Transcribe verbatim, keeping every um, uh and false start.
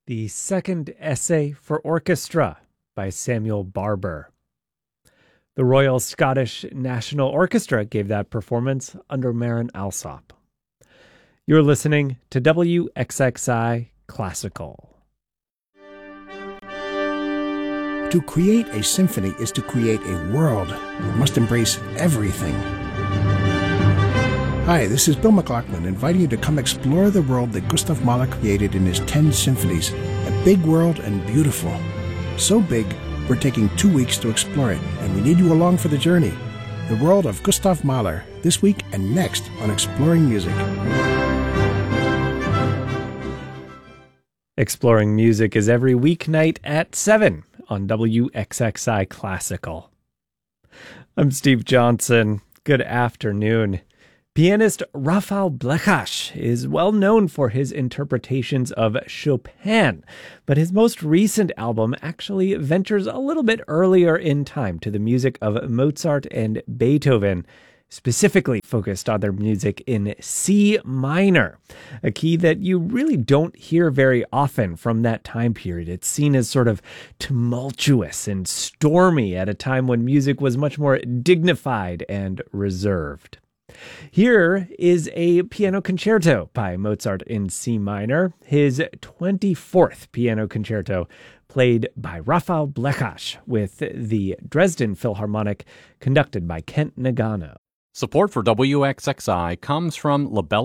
The Second Essay for Orchestra by Samuel Barber. The Royal Scottish National Orchestra gave that performance under Marin Alsop. You're listening to W X X I Classical. To create a symphony is to create a world that must embrace everything. Hi, this is Bill McLaughlin, inviting you to come explore the world that Gustav Mahler created in his ten symphonies. A big world and beautiful. So big, we're taking two weeks to explore it, and we need you along for the journey. The world of Gustav Mahler, this week and next on Exploring Music. Exploring Music is every weeknight at seven on W X X I Classical. I'm Steve Johnson. Good afternoon. Pianist Rafał Blechacz is well known for his interpretations of Chopin, but his most recent album actually ventures a little bit earlier in time to the music of Mozart and Beethoven, specifically focused on their music in C minor, a key that you really don't hear very often from that time period. It's seen as sort of tumultuous and stormy at a time when music was much more dignified and reserved. Here is a piano concerto by Mozart in C minor, his twenty-fourth piano concerto, played by Rafał Blechacz with the Dresden Philharmonic, conducted by Kent Nagano. Support for W X X I comes from LaBelle